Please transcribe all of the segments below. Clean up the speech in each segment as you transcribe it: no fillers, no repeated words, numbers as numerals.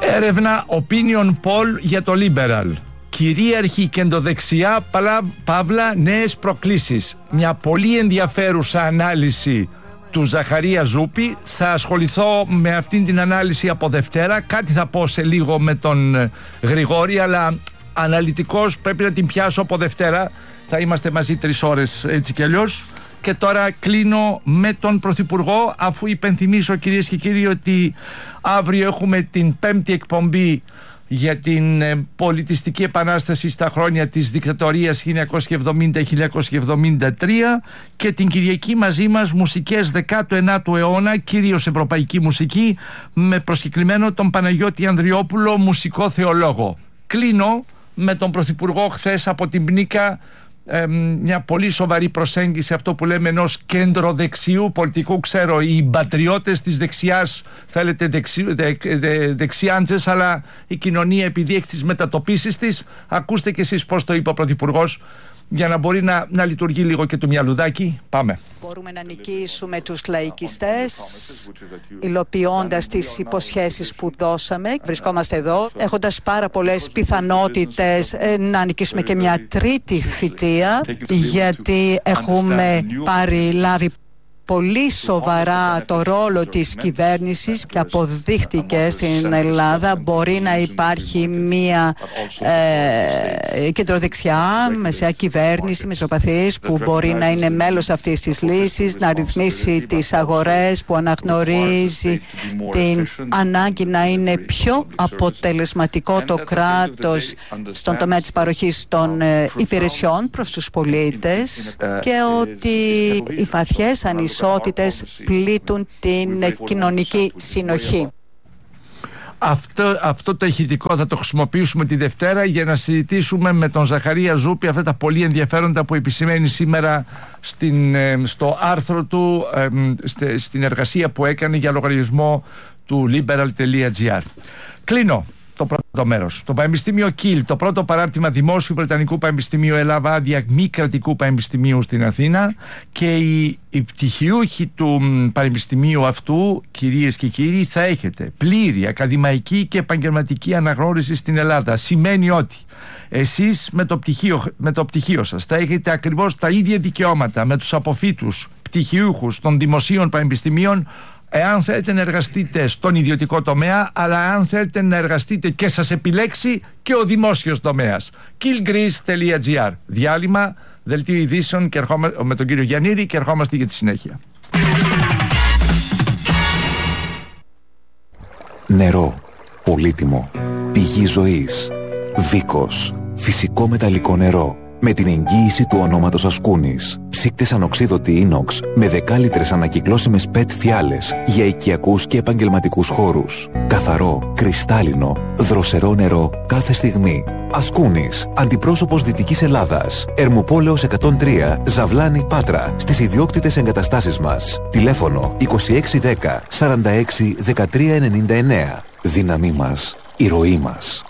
Έρευνα Opinion Poll για το Liberal. Κυρίαρχη κεντροδεξιά, παύλα, νέες προκλήσεις. Μια πολύ ενδιαφέρουσα ανάλυση του Ζαχαρία Ζούπη. Θα ασχοληθώ με αυτήν την ανάλυση από Δευτέρα. Κάτι θα πω σε λίγο με τον Γρηγόρη, αλλά αναλυτικώς πρέπει να την πιάσω από Δευτέρα. Θα είμαστε μαζί 3 ώρες έτσι κι αλλιώς. Και τώρα κλείνω με τον Πρωθυπουργό, αφού υπενθυμίσω, κυρίες και κύριοι, ότι αύριο έχουμε την 5η εκπομπή για την πολιτιστική επανάσταση στα χρόνια της δικτατορίας 1970-1973 και την Κυριακή μαζί μας μουσικές 19ου αιώνα, κυρίως ευρωπαϊκή μουσική, με προσκεκλημένο τον Παναγιώτη Ανδριόπουλο, μουσικό θεολόγο. Κλείνω με τον Πρωθυπουργό χθες από την Πνίκα, μια πολύ σοβαρή προσέγγιση, αυτό που λέμε, ενός κέντρο-δεξιού πολιτικού. Ξέρω, οι πατριώτες της δεξιάς θέλετε δεξιάντζες, αλλά η κοινωνία, επειδή έχει τις μετατοπίσεις της, ακούστε κι εσείς πώς το είπε ο Πρωθυπουργός, για να μπορεί να λειτουργεί λίγο και το μυαλουδάκι. Πάμε. Μπορούμε να νικήσουμε τους λαϊκιστές υλοποιώντας τις υποσχέσεις που δώσαμε. Βρισκόμαστε εδώ έχοντας πάρα πολλές πιθανότητες να νικήσουμε και μια τρίτη θητεία, γιατί έχουμε λάβει πολύ σοβαρά το ρόλο της κυβέρνησης και αποδείχτηκε στην Ελλάδα. Μπορεί να υπάρχει μια κεντροδεξιά, μεσαία κυβέρνηση, μεσοπαθής, που μπορεί να είναι μέλος αυτής της λύσης, να ρυθμίσει τις αγορές, που αναγνωρίζει την ανάγκη να είναι πιο αποτελεσματικό το κράτος στον τομέα της παροχής των υπηρεσιών προς τους πολίτες, και ότι οι βαθιές ανισότητες πλήττουν την κοινωνική συνοχή. Αυτό το ηχητικό θα το χρησιμοποιήσουμε τη Δευτέρα για να συζητήσουμε με τον Ζαχαρία Ζούπη αυτά τα πολύ ενδιαφέροντα που επισημαίνει σήμερα στο άρθρο του, στην εργασία που έκανε για λογαριασμό του liberal.gr. Κλείνω το πρώτο μέρος. Το Πανεπιστήμιο Κιλ, το πρώτο παράρτημα δημόσιου Βρετανικού Πανεπιστημίου, έλαβε άδεια μη κρατικού πανεπιστημίου στην Αθήνα, και οι πτυχιούχοι του πανεπιστημίου αυτού, κυρίες και κύριοι, θα έχετε πλήρη ακαδημαϊκή και επαγγελματική αναγνώριση στην Ελλάδα. Σημαίνει ότι εσείς με το πτυχίο σας θα έχετε ακριβώς τα ίδια δικαιώματα με τους αποφύτους πτυχιούχους των δημοσίων πανεπιστημίων, εάν θέλετε να εργαστείτε στον ιδιωτικό τομέα, αλλά αν θέλετε να εργαστείτε και σας επιλέξει και ο δημόσιος τομέας. killgreece.gr. Διάλειμμα, δελτίο ειδήσεων και με τον κύριο Γιαννήρη, και ερχόμαστε για τη συνέχεια. Νερό. Πολύτιμο. Πηγή ζωής. Βίκος. Φυσικό μεταλλικό νερό. Με την εγγύηση του ονόματος Ασκούνης. Ψύκτες ανοξίδωτη ίνοξ με 10 λίτρες ανακυκλώσιμες PET φιάλες για οικιακούς και επαγγελματικούς χώρους. Καθαρό, κρυστάλλινο, δροσερό νερό κάθε στιγμή. Ασκούνης, αντιπρόσωπος Δυτικής Ελλάδας. Ερμουπόλεως 103, Ζαβλάνη, Πάτρα, στις ιδιόκτητες εγκαταστάσεις μας. Τηλέφωνο 2610 46 13 99. Δύναμή μας, η ροή μας.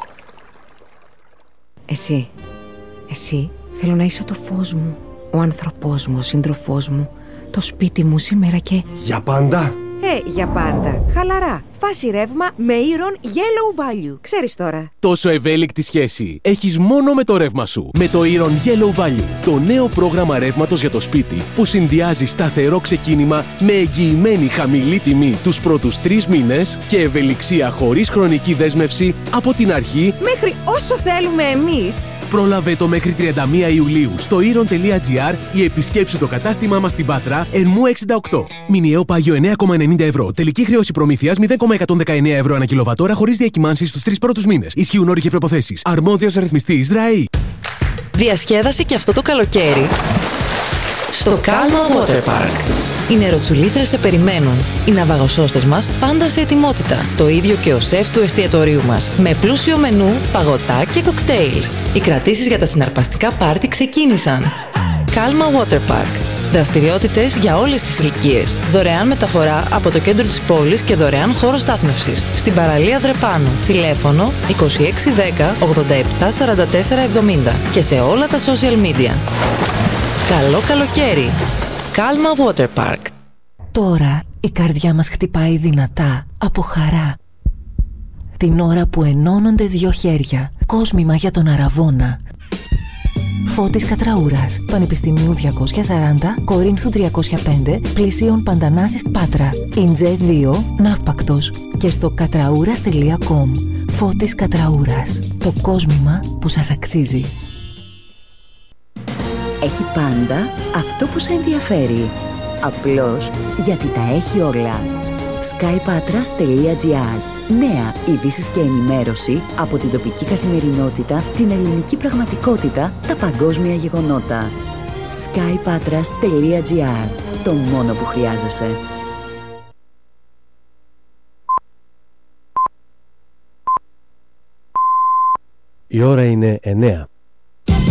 Εσύ θέλω να είσαι το φως μου, ο άνθρωπός μου, ο σύντροφός μου, το σπίτι μου σήμερα και... Για πάντα! Για πάντα. Χαλαρά. Φάση ρεύμα με Iron Yellow Value. Ξέρεις τώρα. Τόσο ευέλικτη σχέση έχεις μόνο με το ρεύμα σου. Με το Iron Yellow Value. Το νέο πρόγραμμα ρεύματος για το σπίτι που συνδυάζει σταθερό ξεκίνημα με εγγυημένη χαμηλή τιμή τους πρώτους 3 μήνες και ευελιξία χωρίς χρονική δέσμευση από την αρχή μέχρι όσο θέλουμε εμείς. Πρόλαβε το μέχρι 31 Ιουλίου στο iron.gr ή επισκέψου το κατάστημά μας στην Πάτρα, Ερμού 68. Μηνιαίο πάγιο 9,90 ευρώ. Τελική χρέωση προμήθειας 0,119 ευρώ ανά κιλοβατόρα χωρίς διακυμάνσεις στους 3 πρώτους μήνες. Ισχύουν όροι και προϋποθέσεις. Αρμόδιος ρυθμιστής ΡΑΗ. Διασκέδασε και αυτό το καλοκαίρι στο Calma Water Park. Οι νεροτσουλήθρες σε περιμένουν. Οι ναυαγοσώστες μας πάντα σε ετοιμότητα. Το ίδιο και ο σεφ του εστιατορίου μας. Με πλούσιο μενού, παγωτά και κοκτέιλς. Οι κρατήσεις για τα συναρπαστικά πάρτι ξεκίνησαν. Calma Water Park. Δραστηριότητες για όλες τις ηλικίες. Δωρεάν μεταφορά από το κέντρο της πόλης και δωρεάν χώρο στάθμευσης. Στην παραλία Δρεπάνου. Τηλέφωνο 2610 87 44 70. Και σε όλα τα social media. Καλό καλοκαίρι. Calma Water Park. Τώρα η καρδιά μας χτυπάει δυνατά από χαρά. την ώρα που ενώνονται δύο χέρια. Κόσμημα για τον Αραβώνα. Φώτης Κατραούρας, Πανεπιστημίου 240, Κορίνθου 305, πλησίων Παντανάσης Πάτρα. Ιντζέ 2, Ναύπακτος. Και στο κατραούρας.com. Φώτης Κατραούρας. Το κόσμημα που σας αξίζει. Έχει πάντα αυτό που σε ενδιαφέρει. Απλώς γιατί τα έχει όλα. skypatras.gr. Νέα ειδήσεις και ενημέρωση από την τοπική καθημερινότητα, την ελληνική πραγματικότητα, τα παγκόσμια γεγονότα. skypatras.gr. Το μόνο που χρειάζεσαι. Η ώρα είναι 9.